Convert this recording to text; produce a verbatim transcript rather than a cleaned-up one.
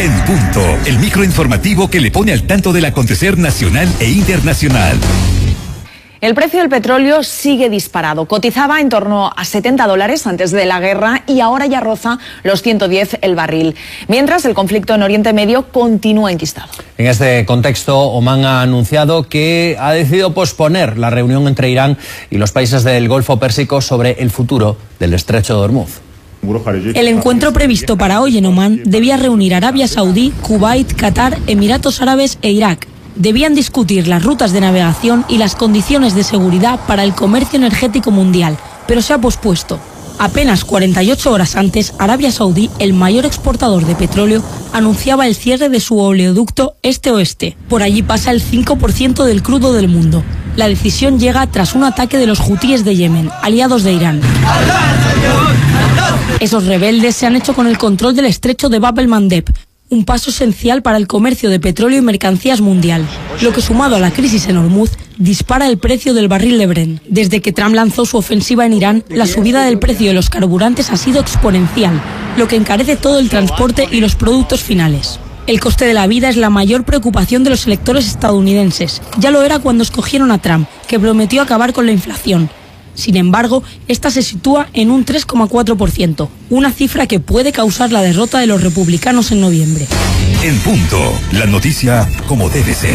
En Punto, el microinformativo que le pone al tanto del acontecer nacional e internacional. El precio del petróleo sigue disparado. Cotizaba en torno a setenta dólares antes de la guerra y ahora ya roza los ciento diez el barril. Mientras, el conflicto en Oriente Medio continúa enquistado. En este contexto, Omán ha anunciado que ha decidido posponer la reunión entre Irán y los países del Golfo Pérsico sobre el futuro del Estrecho de Hormuz. El encuentro previsto para hoy en Omán debía reunir Arabia Saudí, Kuwait, Qatar, Emiratos Árabes e Irak. Debían discutir las rutas de navegación y las condiciones de seguridad para el comercio energético mundial, pero se ha pospuesto. Apenas cuarenta y ocho horas antes, Arabia Saudí, el mayor exportador de petróleo, anunciaba el cierre de su oleoducto este-oeste. Por allí pasa el cinco por ciento del crudo del mundo. La decisión llega tras un ataque de los hutíes de Yemen, aliados de Irán. Esos rebeldes se han hecho con el control del estrecho de Bab el-Mandeb, un paso esencial para el comercio de petróleo y mercancías mundial, lo que sumado a la crisis en Hormuz dispara el precio del barril de Brent. Desde que Trump lanzó su ofensiva en Irán, la subida del precio de los carburantes ha sido exponencial, lo que encarece todo el transporte y los productos finales. El coste de la vida es la mayor preocupación de los electores estadounidenses. Ya lo era cuando escogieron a Trump, que prometió acabar con la inflación. Sin embargo, esta se sitúa en un tres coma cuatro por ciento, una cifra que puede causar la derrota de los republicanos en noviembre. En Punto, la noticia como debe ser.